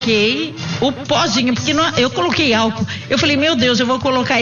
o pozinho, porque eu coloquei álcool. Eu falei, meu Deus, eu vou colocar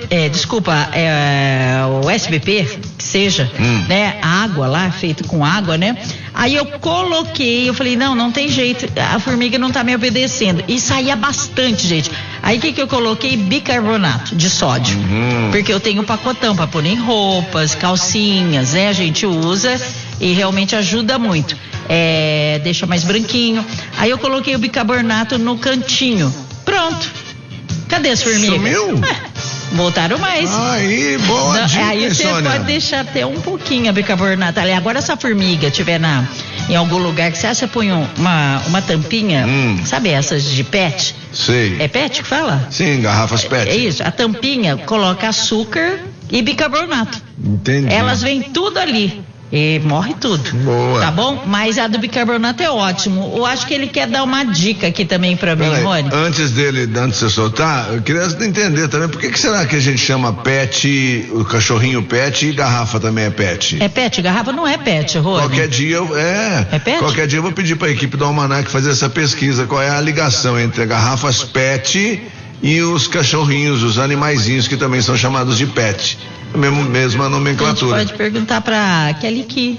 o SBP, que seja, né? Água lá, feito com água, né? Aí eu coloquei, eu falei, não tem jeito, a formiga não tá me obedecendo. E saía bastante, gente. Aí o que eu coloquei? Bicarbonato de sódio. Porque eu tenho um pacotão pra pôr em roupas, calcinhas, né? A gente usa e realmente ajuda muito. Deixa mais branquinho. Aí eu coloquei o bicarbonato no cantinho. Pronto. Cadê as formigas? Sumiu? Voltaram mais. Aí, boa dica, aí você pode deixar até um pouquinho a bicarbonato ali. Agora, se a formiga estiver em algum lugar que você acha, põe uma tampinha, sabe essas de PET? Sei. É PET que fala? Sim, garrafas PET. É isso, a tampinha, coloca açúcar e bicarbonato. Entendi. Elas vêm tudo ali. E morre tudo. Boa. Tá bom? Mas a do bicarbonato é ótimo. Eu acho que ele quer dar uma dica aqui também pra mim, Rony. Antes de você soltar, eu queria entender também, por que será que a gente chama PET, o cachorrinho PET e garrafa também é PET? É PET, garrafa não é PET, Rony. Qualquer dia É PET? Qualquer dia eu vou pedir pra equipe do Almanac fazer essa pesquisa, qual é a ligação entre garrafas PET e os cachorrinhos, os animaizinhos que também são chamados de PET. Mesma nomenclatura. A gente pode perguntar pra Kelly Key.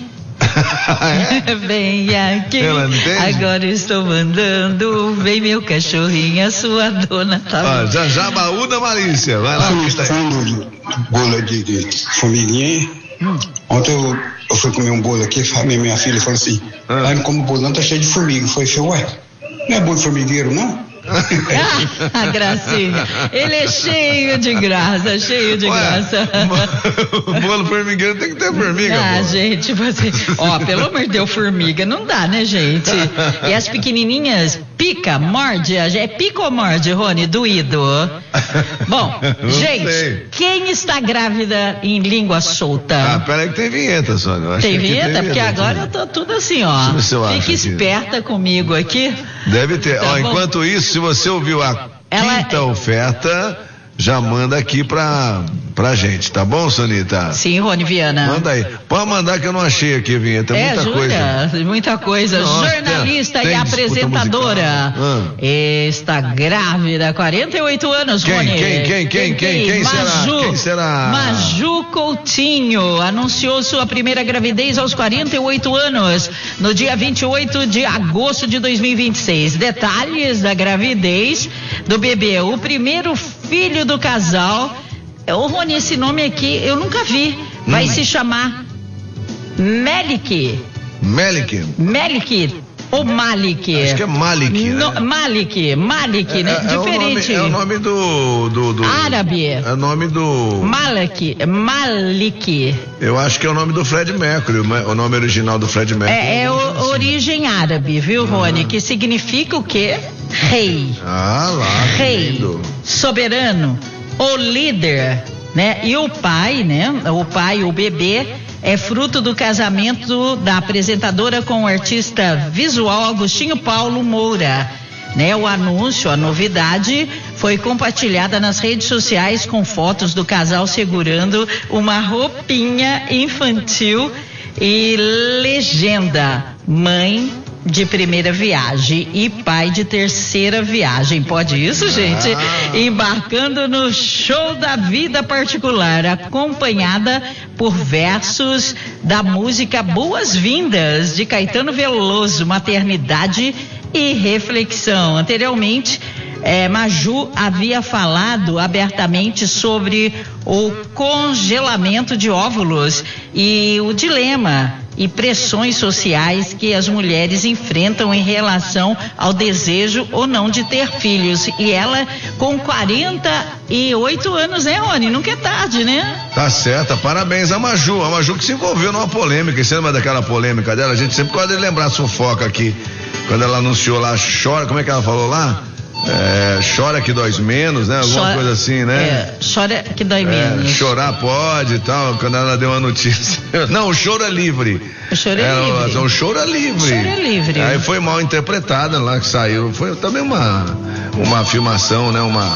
Vem aqui, ela entende? Agora estou mandando, vem meu cachorrinho, a sua dona tá. Já baú da malícia, vai lá. Falando de bolo de formiguinha, ontem eu fui comer um bolo aqui, minha filha falou assim, não como bolo não, tá cheio de formiga. Eu falei, ué, não é bolo formigueiro, não? Gracinha, ele é cheio de graça, graça. O bolo formigueiro tem que ter formiga. Gente, pelo amor de Deus, formiga não dá, né, gente? E as pequenininhas, morde, é pica ou morde, Rony, doído? Bom, gente, quem está grávida em língua solta? Peraí que tem vinheta, Sônia. Tem vinheta? Porque agora eu tô tudo assim, ó. Fique esperta comigo aqui. Deve ter. Tá enquanto isso, se você ouviu a quinta oferta, já manda aqui pra gente, tá bom, Sonita? Sim, Rony Viana. Manda aí. Pode mandar que eu não achei aqui, vinheta. Muita coisa. Nossa, jornalista e apresentadora. Está grávida, 48 anos, Rony. Quem será? Maju Coutinho anunciou sua primeira gravidez aos 48 anos, no dia 28 de agosto de 2026. Detalhes da gravidez do bebê. O primeiro filho do casal. Ô, Rony, esse nome aqui eu nunca vi. Vai se chamar Melik ou Malik? Acho que é Malik, né? Malik, né? Diferente. É o nome do árabe. É o nome do Malik. Eu acho que é o nome do Fred Mercury, o nome original do Fred Mercury. É origem árabe, viu, Rony? Que significa o quê? Rei. Rei, soberano, o líder, né? E o pai, né? O bebê é fruto do casamento da apresentadora com o artista visual Agostinho Paulo Moura, né? O anúncio, a novidade foi compartilhada nas redes sociais com fotos do casal segurando uma roupinha infantil e legenda: mãe de primeira viagem e pai de terceira viagem. Pode isso, gente? Embarcando no show da vida particular, acompanhada por versos da música Boas-Vindas, de Caetano Veloso, maternidade e reflexão. Anteriormente, Maju havia falado abertamente sobre o congelamento de óvulos e o dilema e pressões sociais que as mulheres enfrentam em relação ao desejo ou não de ter filhos. E ela com 48 anos, né, Rony? Nunca é tarde, né? Tá certa, parabéns a Maju que se envolveu numa polêmica. Você lembra daquela polêmica dela? A gente sempre pode lembrar a fofoca aqui, quando ela anunciou lá, chora, como é que ela falou lá? Chora que dói menos, né? Alguma coisa assim, né? Chora que dói menos. Chorar pode e tal, quando ela deu uma notícia. Não, o choro é livre. O choro é livre. O choro é livre. Choro é livre. Aí foi mal interpretada lá que saiu. Foi também uma filmação, né?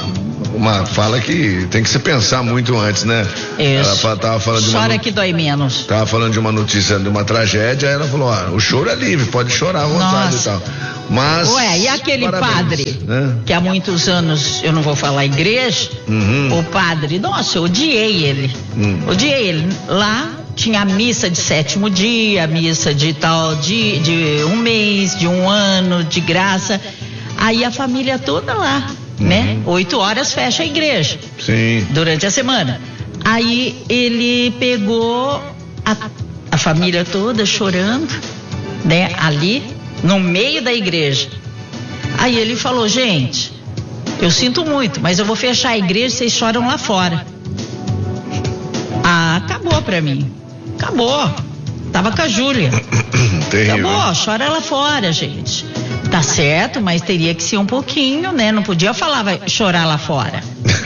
uma fala que tem que se pensar muito antes, né? Isso. Ela tava falando de chora que dói menos. Tava falando de uma notícia, de uma tragédia, aí ela falou, o choro é livre, pode chorar à vontade. Nossa. E tal. Mas... Ué, e aquele padre, né? Que há muitos anos, eu não vou falar igreja, o padre, nossa, eu odiei ele. Odiei ele. Lá tinha a missa de 7º dia, missa de tal, de 1 mês, de 1 ano, de graça. Aí a família toda lá, né? 8 horas fecha a igreja. Sim. Durante a semana. Aí ele pegou a família toda chorando, né? Ali, no meio da igreja. Aí ele falou, gente, eu sinto muito, mas eu vou fechar a igreja, vocês choram lá fora. Acabou pra mim. Acabou. Tava com a Júlia. Acabou, chora lá fora, gente. Tá certo, mas teria que ser um pouquinho, né? Não podia falar, vai chorar lá fora.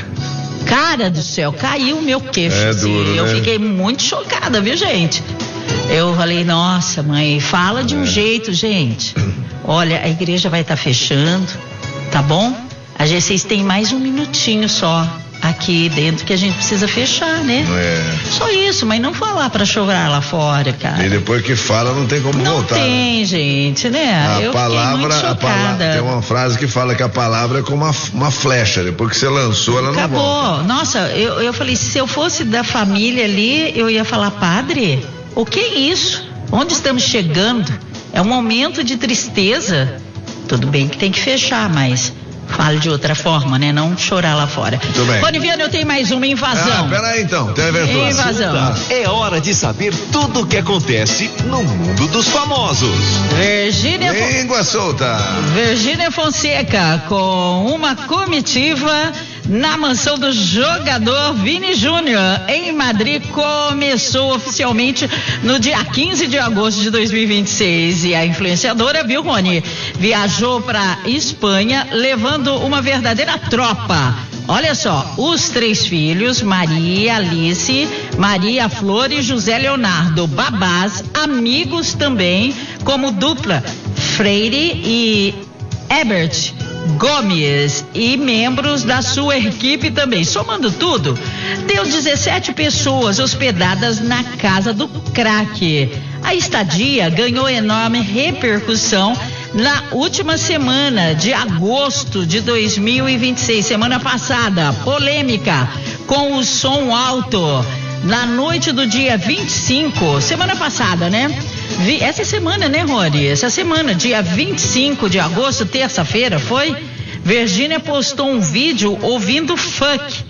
Cara do céu, caiu o meu queixo. Duro, eu né? fiquei muito chocada, viu, gente? Eu falei, nossa, mãe, fala de um jeito, gente. Olha, a igreja vai estar fechando, tá bom? Vocês têm mais 1 minutinho só aqui dentro que a gente precisa fechar, né? Só isso, mas não falar pra chorar lá fora, cara. E depois que fala não tem como voltar. Não tem, gente, né? A palavra, tem uma frase que fala que a palavra é como uma flecha, depois que você lançou ela não volta. Acabou. Nossa, eu falei, se eu fosse da família ali, eu ia falar, padre, o que é isso? Onde estamos chegando? É um momento de tristeza. Tudo bem que tem que fechar, mas fale de outra forma, né? Não chorar lá fora. Muito bem. Boniviano, eu tenho mais uma invasão. Peraí então, tem abertura. Invasão. É hora de saber tudo o que acontece no mundo dos famosos. Língua solta. Virgínia Fonseca com uma comitiva na mansão do jogador Vini Júnior em Madrid começou oficialmente no dia 15 de agosto de 2026 e a influenciadora, viu, Rony, viajou para Espanha levando uma verdadeira tropa. Olha só, os 3 filhos, Maria, Alice, Maria Flor e José Leonardo, babás, amigos também, como dupla Freire e Herbert Gomes e membros da sua equipe também. Somando tudo, deu 17 pessoas hospedadas na casa do craque. A estadia ganhou enorme repercussão na última semana de agosto de 2026, semana passada, polêmica com o som alto. Na noite do dia 25, semana passada, né? Essa semana, né, Rony? Essa semana, dia 25 de agosto, terça-feira, foi? Virgínia postou um vídeo ouvindo funk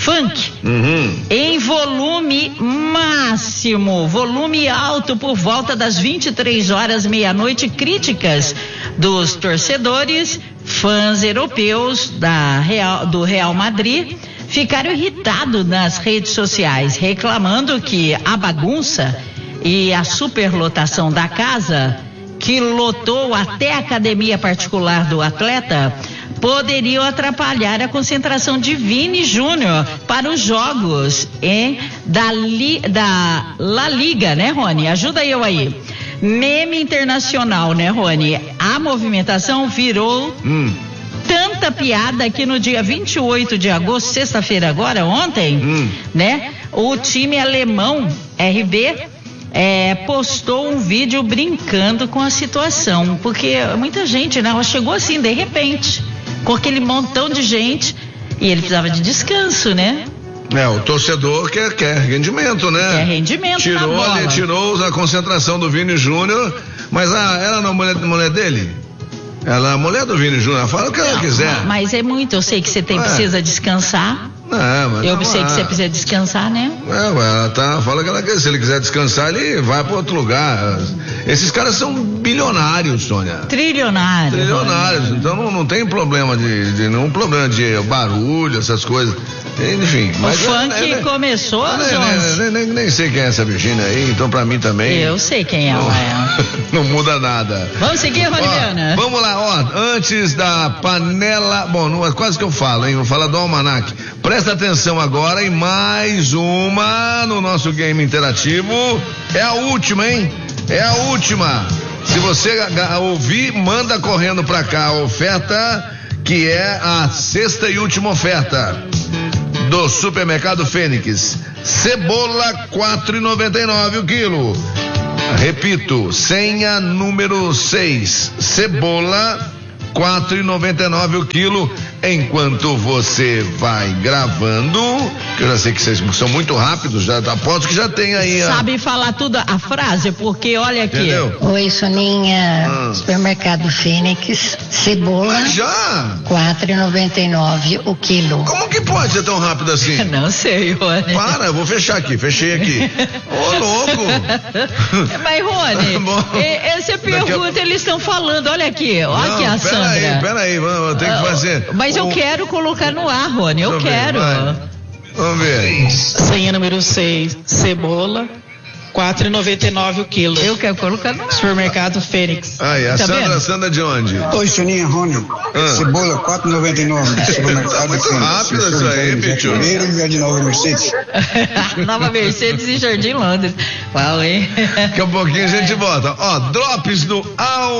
em volume máximo, volume alto, por volta das 23 horas, meia-noite. Críticas dos torcedores, fãs europeus do Real Madrid ficaram irritados nas redes sociais, reclamando que a bagunça e a superlotação da casa, que lotou até a academia particular do atleta, poderiam atrapalhar a concentração de Vini Júnior para os jogos da La Liga, né, Rony? Ajuda eu aí. Meme internacional, né, Rony? A movimentação virou tanta piada que no dia 28 de agosto, sexta-feira agora, ontem, né? O time alemão RB postou um vídeo brincando com a situação, porque muita gente, né? Ela chegou assim, de repente, com aquele montão de gente, e ele precisava de descanso, né? O torcedor quer rendimento, né? Quer rendimento na bola. Tirou a concentração do Vini Júnior, mas ela não é mulher dele? Ela é a mulher do Vini Júnior, fala o que ela quiser. Mas é muito, eu sei que você precisa descansar. Mas eu sei que você precisa descansar, né? Ela fala que ela quer, se ele quiser descansar, ele vai para outro lugar. Esses caras são bilionários, Sônia. Trilionários, então não tem problema de nenhum problema de barulho, essas coisas. Enfim. O funk começou às 11. Nem sei quem é essa Virgínia aí, então pra mim também. Eu sei quem ela é. Não muda nada. Vamos seguir, Roniana? Vamos lá, antes da panela, quase que eu falo, hein? Vou falar do almanac. Presta atenção agora em mais uma no nosso game interativo. É a última, hein? É a última. Se você ouvir, manda correndo pra cá a oferta que é a sexta e última oferta do Supermercado Fênix. Cebola 4,99 o quilo. Repito, senha número 6. Cebola 4,99 o quilo. Enquanto você vai gravando, que eu já sei que vocês são muito rápidos, já aposto que já tem aí. Sabe falar tudo a frase, porque olha aqui. Entendeu? Oi, Soninha. Supermercado Fênix, cebola. Já? 4,99 o quilo. Como que pode ser tão rápido assim? Não sei, Rony. Para, eu vou fechar aqui, fechei aqui. Ô, louco! Mas, Rony, essa pergunta eles estão falando, olha aqui, olha aqui a Sandra. Peraí, vamos, tem que fazer. Mas eu quero colocar no ar, Rony, eu quero. Vamos ver. Senha número 6, cebola, 4,99 o quilo. Eu quero colocar no ar. Supermercado Fênix. Aí, a Sandra de onde? Oi, Soninha, Rony. Cebola 4,99. Supermercado Muito Fênix. rápido isso aí, bicho. E a de Nova Mercedes. Nova Mercedes e Jardim Londres. Uau, hein? Daqui a pouquinho a gente volta. Ó, drops do